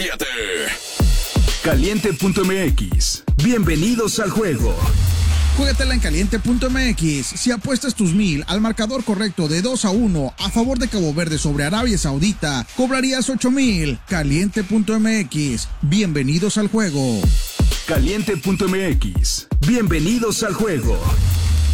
Caliente.mx. Bienvenidos al juego. Juégatela en Caliente.mx. Si apuestas tus 1,000 al marcador correcto de 2-1 a favor de Cabo Verde sobre Arabia Saudita, cobrarías 8,000. Caliente.mx. Bienvenidos al juego. Caliente.mx. Bienvenidos al juego.